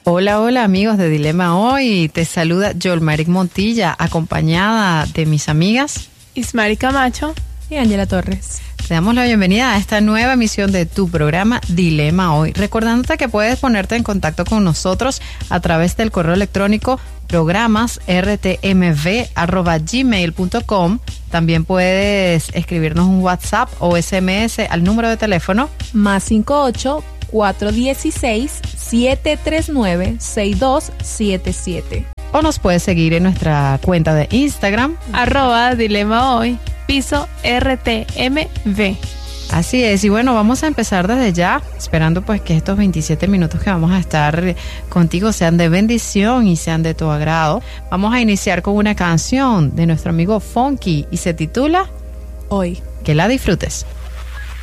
Hola, hola amigos de Dilema Hoy, te saluda Yolmaric Montilla, acompañada de mis amigas Ismari Camacho y Ángela Torres. Te damos la bienvenida a esta nueva emisión de tu programa Dilema Hoy, recordándote que puedes ponerte en contacto con nosotros a través del correo electrónico programas.rtmv@gmail.com. También puedes escribirnos un WhatsApp o SMS al número de teléfono +58 416 739 6277. O nos puedes seguir en nuestra cuenta de Instagram @dilemahoy _RTMV. Así es, y bueno, vamos a empezar desde ya, esperando pues que estos 27 minutos que vamos a estar contigo sean de bendición y sean de tu agrado. Vamos a iniciar con una canción de nuestro amigo Funky y se titula Hoy. Que la disfrutes.